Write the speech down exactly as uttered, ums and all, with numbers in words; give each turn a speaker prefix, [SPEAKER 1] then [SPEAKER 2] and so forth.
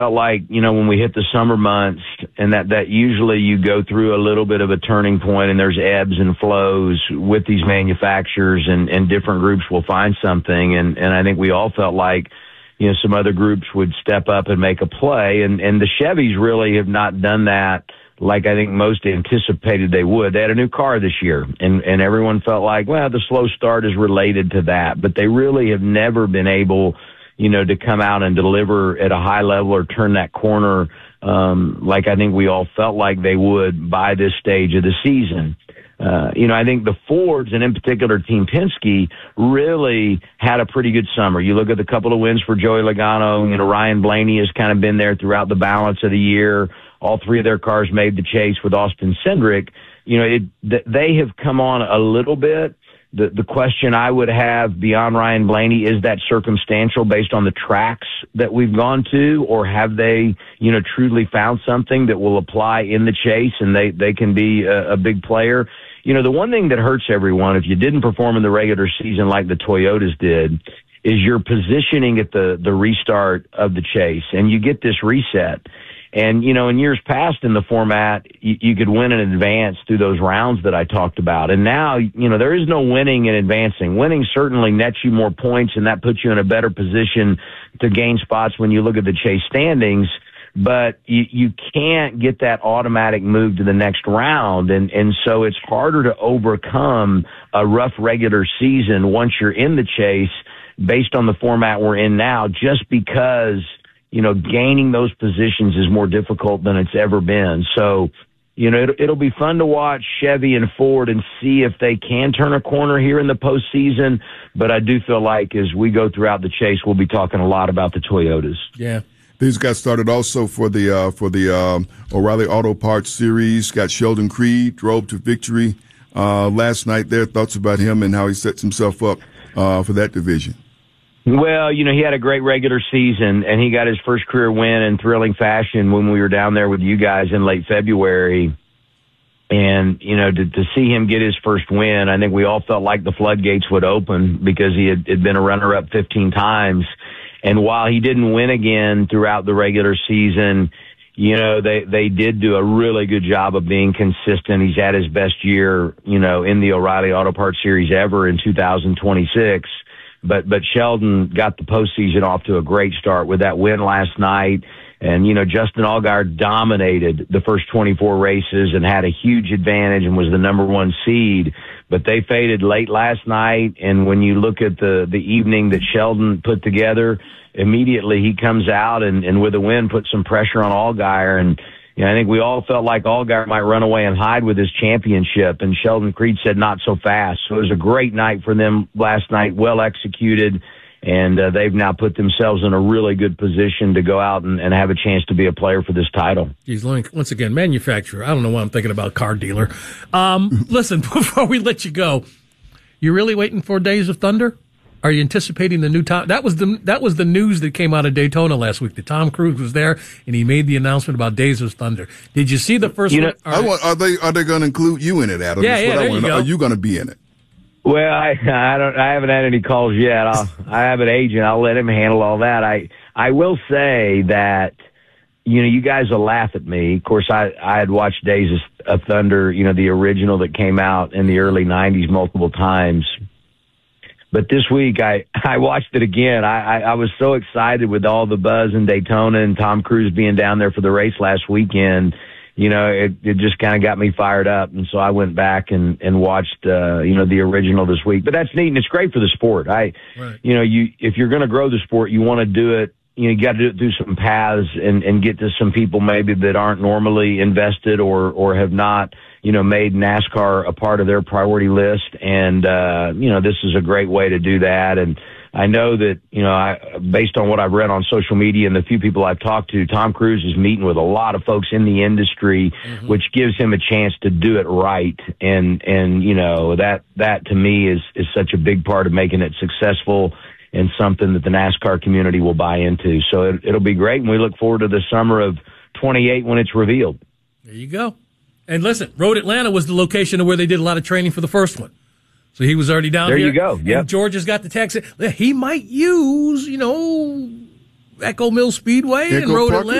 [SPEAKER 1] felt like, you know, when we hit the summer months, and that, that usually you go through a little bit of a turning point and there's ebbs and flows with these manufacturers, and, and different groups will find something. And, and I think we all felt like, you know, some other groups would step up and make a play. And, and the Chevys really have not done that like I think most anticipated they would. They had a new car this year, and, and everyone felt like, well, the slow start is related to that. But they really have never been able, you know, to come out and deliver at a high level or turn that corner um, like I think we all felt like they would by this stage of the season. Uh, you know, I think the Fords, and in particular Team Penske, really had a pretty good summer. You look at the couple of wins for Joey Logano, you know, Ryan Blaney has kind of been there throughout the balance of the year. All three of their cars made the chase with Austin Cindric. You know, it, they have come on a little bit. The, the question I would have beyond Ryan Blaney, is that circumstantial based on the tracks that we've gone to, or have they, you know, truly found something that will apply in the chase and they, they can be a, a big player? You know, the one thing that hurts everyone, if you didn't perform in the regular season like the Toyotas did, is your positioning at the, the restart of the chase, and you get this reset. And, you know, in years past in the format, you, you could win in advance through those rounds that I talked about. And now, you know, there is no winning and advancing. Winning certainly nets you more points, and that puts you in a better position to gain spots when you look at the chase standings. But you, you can't get that automatic move to the next round. And, and so it's harder to overcome a rough regular season once you're in the chase based on the format we're in now, just because, you know, gaining those positions is more difficult than it's ever been. So, you know, it, it'll be fun to watch Chevy and Ford and see if they can turn a corner here in the postseason. But I do feel like as we go throughout the chase, we'll be talking a lot about the Toyotas.
[SPEAKER 2] Yeah.
[SPEAKER 3] These got started also for the uh, for the um, O'Reilly Auto Parts Series. Got Sheldon Creed, drove to victory uh, last night. Their thoughts about him and how he sets himself up uh, for that division.
[SPEAKER 1] Well, you know, he had a great regular season, and he got his first career win in thrilling fashion when we were down there with you guys in late February. And, you know, to, to see him get his first win, I think we all felt like the floodgates would open, because he had, had been a runner-up fifteen times. And while he didn't win again throughout the regular season, you know, they, they did do a really good job of being consistent. He's had his best year, you know, in the O'Reilly Auto Parts Series ever in two thousand twenty-six. But, but Sheldon got the postseason off to a great start with that win last night. And, you know, Justin Allgaier dominated the first twenty-four races and had a huge advantage and was the number one seed. But they faded late last night. And when you look at the, the evening that Sheldon put together, immediately he comes out and, and with a win, put some pressure on Allgaier. And, you know, I think we all felt like Allgaier might run away and hide with his championship. And Sheldon Creed said, not so fast. So it was a great night for them last night, well executed. And uh, they've now put themselves in a really good position to go out and, and have a chance to be a player for this title.
[SPEAKER 2] He's once again, manufacturer. I don't know why I'm thinking about car dealer. Um, listen, before we let you go, you really waiting for Days of Thunder? Are you anticipating the new Tom? That was the that was the news that came out of Daytona last week. That Tom Cruise was there and he made the announcement about Days of Thunder. Did you see the first
[SPEAKER 1] you
[SPEAKER 2] one?
[SPEAKER 1] Know,
[SPEAKER 3] I want, are they are they going to include you in it, Adam?
[SPEAKER 2] Yeah,
[SPEAKER 3] That's
[SPEAKER 2] yeah.
[SPEAKER 3] what I
[SPEAKER 2] There
[SPEAKER 3] want
[SPEAKER 2] you
[SPEAKER 3] to know.
[SPEAKER 2] go.
[SPEAKER 3] Are you going to be in it?
[SPEAKER 1] Well, I, I don't, I haven't had any calls yet. I'll, I have an agent. I'll let him handle all that. I, I will say that, you know, you guys will laugh at me. Of course, I, I had watched Days of Thunder, you know, the original that came out in the early nineties multiple times. But this week I, I watched it again. I, I, I was so excited with all the buzz in Daytona and Tom Cruise being down there for the race last weekend. You know, it, it just kind of got me fired up. And so I went back and, and watched, uh, you know, the original this week. But that's neat, and it's great for the sport. I, right. you know, you if you're going to grow the sport, you want to do it, you know, you got to do it through some paths and, and get to some people maybe that aren't normally invested or, or have not, you know, made NASCAR a part of their priority list. And, uh, you know, this is a great way to do that. And I know that, you know, I, based on what I've read on social media and the few people I've talked to, Tom Cruise is meeting with a lot of folks in the industry, mm-hmm. which gives him a chance to do it right. And, and, you know, that, that to me is, is such a big part of making it successful and something that the NASCAR community will buy into. So it, it'll be great. And we look forward to the summer of twenty-eight when it's revealed.
[SPEAKER 2] There you go. And listen, Road Atlanta was the location of where they did a lot of training for the first one. So he was already down
[SPEAKER 1] there
[SPEAKER 2] here.
[SPEAKER 1] There you go. Yeah.
[SPEAKER 2] George has got the text. He might use, you know, Echo Mill Speedway
[SPEAKER 3] Echo
[SPEAKER 2] and Road
[SPEAKER 3] Park,
[SPEAKER 2] Atlanta.